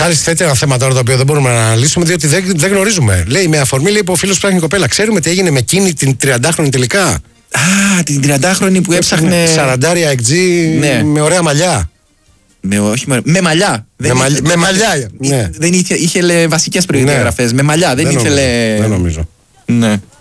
Χάρης θέτει ένα θέμα τώρα το οποίο δεν μπορούμε να αναλύσουμε, διότι δεν γνωρίζουμε. Λέει με αφορμή, λέει, που ο φίλος ψάχνει κοπέλα. Ξέρουμε τι έγινε με εκείνη την 30χρονη τελικά. Α, την 30χρονη που έψαχνε. 40 XG με ωραία μαλλιά. Με μαλλιά. Με μαλλιά. Δεν είχε βασικές προδιαγραφές. Με μαλλιά. Δεν ήθελε. Δεν νομίζω. Ναι.